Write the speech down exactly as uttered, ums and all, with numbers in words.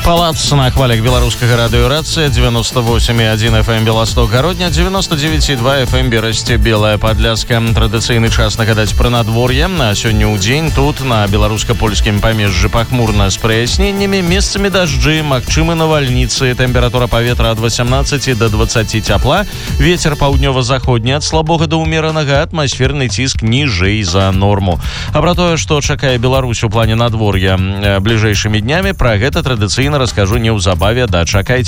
Палац на хвалях беларускага радыёрацыя девяносто восемь и один эф эм Белосток Гародня, девяносто девять и два эф эм Берасце Белая Падляска. Традыцыйны час нагадаць пра надвор'е. На сёння ў дзень тут на беларуска-польскім памежжы пахмурна з праясненнямі, месцамі дажджы, магчымы навальніцы. Тэмпература паветра ад восемнадцати до двадцати цяпла. Вецер паўднёва-заходні ад слабога да ўмеранага, атмасферны ціск ніжэй за норму. А пра тое, што чакае Беларусь у плане надвор'я бліжэйшымі днямі, пра гэта традыцыйна раскажу неўзабаве. Дачакайце.